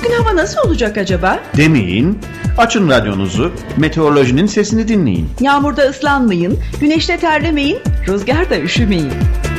Bugün hava nasıl olacak acaba? Demeyin, açın radyonuzu, meteorolojinin sesini dinleyin. Yağmurda ıslanmayın, güneşte terlemeyin, rüzgarda üşümeyin.